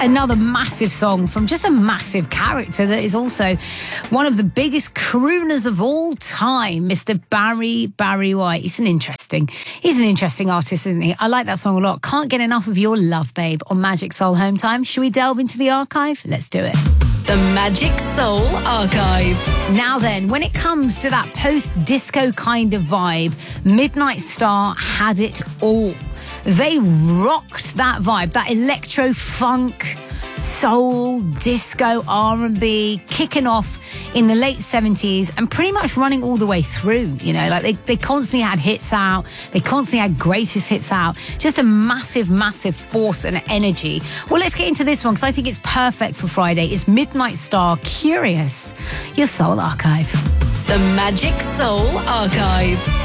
Another massive song from just a massive character that is also one of the biggest crooners of all time, Mr. Barry White. He's an interesting artist, isn't he? I like that song a lot. Can't Get Enough of Your Love, Babe, on Magic Soul Home Time. Should we delve into the archive? Let's do it. The Magic Soul Archive. Now then, when it comes to that post-disco kind of vibe, Midnight Star had it all. They rocked that vibe, that electro-funk, soul, disco, R&B, kicking off in the late 70s and pretty much running all the way through, you know, like they constantly had hits out, they constantly had greatest hits out, just a massive, massive force and energy. Well, let's get into this one because I think it's perfect for Friday. It's Midnight Star, Curious, your Soul Archive. The Magic Soul Archive.